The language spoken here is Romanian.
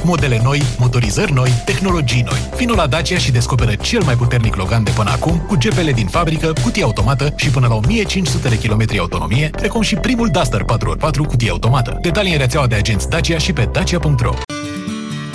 Modele noi, motorizări noi, tehnologii noi. Vino la Dacia și descoperă cel mai puternic Logan de până acum, cu GPL din fabrică, cutie automată și până la 1500 de kilometri autonomie, precum și primul Duster 4x4 cutie automată. Detalii în rețeaua de agenți Dacia și pe dacia.ro.